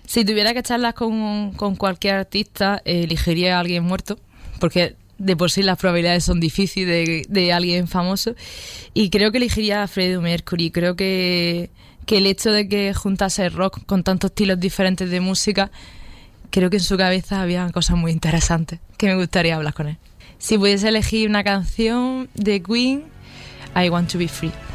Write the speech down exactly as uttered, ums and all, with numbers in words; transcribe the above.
Si tuviera que charlas con, con cualquier artista, eh, elegiría a alguien muerto, porque de por sí las probabilidades son difíciles de, de alguien famoso, y creo que elegiría a Freddie Mercury. Creo que, que el hecho de que juntase rock con tantos estilos diferentes de música, creo que en su cabeza había cosas muy interesantes que me gustaría hablar con él. Si pudiese elegir una canción de Queen, I Want to Be Free.